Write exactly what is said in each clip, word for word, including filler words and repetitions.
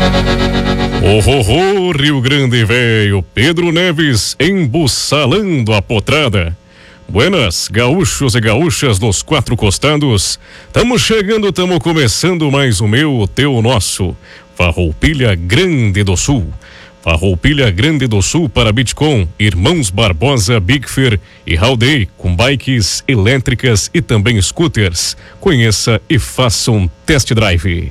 Oh, oh, oh, Rio Grande Velho, Pedro Neves embussalando a potrada. Buenas, gaúchos e gaúchas dos quatro costados. Tamo chegando, tamo começando mais o meu, o teu, o nosso. Farroupilha Grande do Sul. Farroupilha Grande do Sul para Bitcom, Irmãos Barbosa, Big Fair e Howday, com bikes elétricas e também scooters. Conheça e faça um test drive.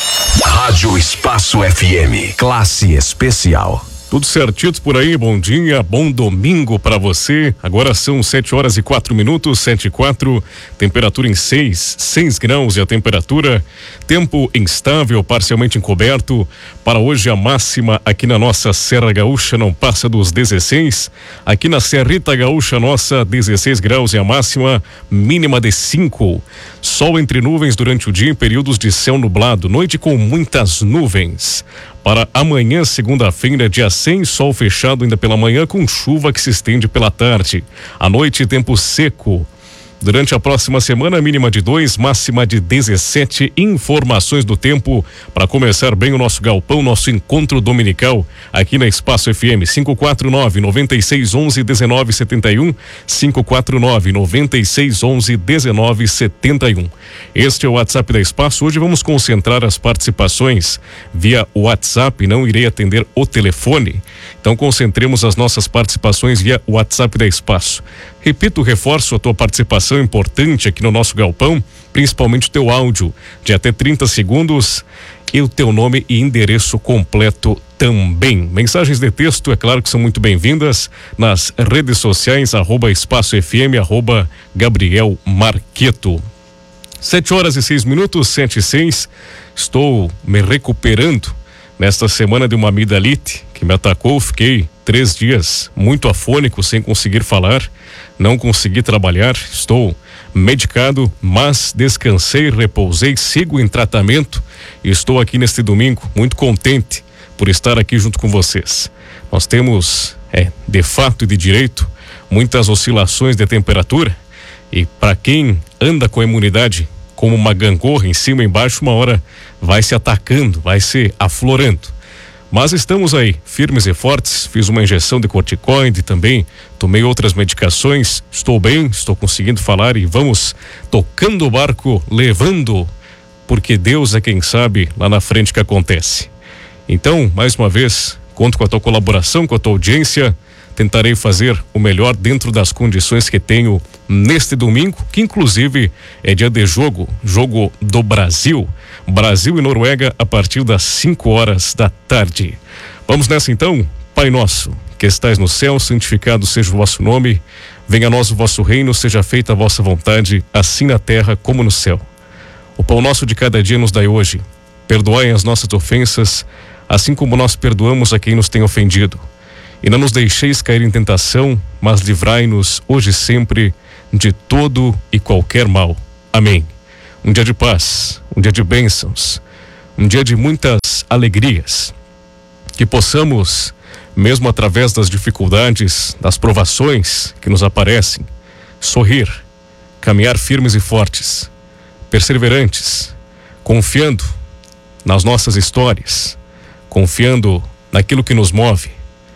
Rádio Espaço F M, classe especial. Tudo certito por aí, bom dia, bom domingo para você. Agora são sete horas e quatro minutos, sete e quatro, temperatura em seis, seis graus e a temperatura, tempo instável, parcialmente encoberto. Para hoje a máxima aqui na nossa Serra Gaúcha não passa dos dezesseis, aqui na Serrita Gaúcha nossa dezesseis graus e a máxima mínima de cinco. Sol entre nuvens durante o dia em períodos de céu nublado, noite com muitas nuvens. Para amanhã, segunda-feira, dia seis, sol fechado ainda pela manhã com chuva que se estende pela tarde. À noite, tempo seco. Durante a próxima semana, mínima de dois, máxima de dezessete. Informações do tempo para começar bem o nosso galpão, nosso encontro dominical aqui na Espaço F M. cinco quatro nove, nove seis um um, um nove sete um, cinco quatro nove, nove seis um um, um nove sete um. Este é o WhatsApp da Espaço. Hoje vamos concentrar as participações via WhatsApp, não irei atender o telefone. Então concentremos as nossas participações via WhatsApp da Espaço. Repito, reforço a tua participação importante aqui no nosso galpão, principalmente o teu áudio de até trinta segundos e o teu nome e endereço completo também. Mensagens de texto, é claro que são muito bem-vindas nas redes sociais, arroba Espaço F M, arroba Gabriel Marqueto. Sete horas e seis minutos, sete e seis. Estou me recuperando nesta semana de uma amidalite que me atacou. Fiquei três dias muito afônico, sem conseguir falar, não consegui trabalhar. Estou medicado, mas descansei, repousei, sigo em tratamento e estou aqui neste domingo muito contente por estar aqui junto com vocês. Nós temos, é, de fato e de direito, muitas oscilações de temperatura e para quem anda com a imunidade como uma gangorra em cima e embaixo, uma hora vai se atacando, vai se aflorando. Mas estamos aí, firmes e fortes. Fiz uma injeção de corticoide também, tomei outras medicações, estou bem, estou conseguindo falar e vamos tocando o barco, levando, porque Deus é quem sabe lá na frente o que acontece. Então, mais uma vez, conto com a tua colaboração, com a tua audiência. Tentarei fazer o melhor dentro das condições que tenho neste domingo, que inclusive é dia de jogo, jogo do Brasil. Brasil e Noruega a partir das cinco horas da tarde. Vamos nessa então? Pai nosso, que estais no céu, santificado seja o vosso nome. Venha a nós o vosso reino, seja feita a vossa vontade, assim na terra como no céu. O pão nosso de cada dia nos dai hoje. Perdoai as nossas ofensas, assim como nós perdoamos a quem nos tem ofendido. E não nos deixeis cair em tentação, mas livrai-nos hoje e sempre de todo e qualquer mal. Amém. Um dia de paz, um dia de bênçãos, um dia de muitas alegrias. Que possamos, mesmo através das dificuldades, das provações que nos aparecem, sorrir, caminhar firmes e fortes, perseverantes, confiando nas nossas histórias, confiando naquilo que nos move.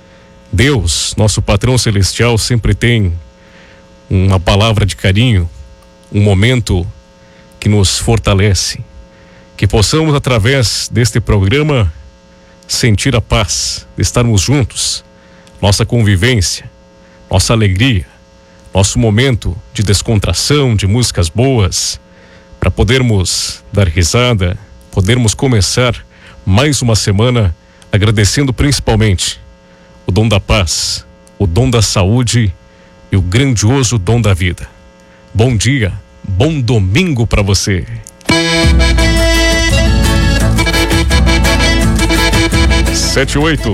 Deus, nosso patrão celestial, sempre tem uma palavra de carinho, um momento que nos fortalece. Que possamos, através deste programa, sentir a paz de estarmos juntos, nossa convivência, nossa alegria, nosso momento de descontração, de músicas boas, para podermos dar risada, podermos começar mais uma semana agradecendo principalmente o dom da paz, o dom da saúde e o grandioso dom da vida. Bom dia, bom domingo para você. Sete e oito.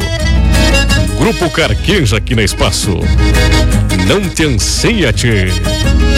Grupo Carqueja aqui na Espaço. Não te anseia, tchê.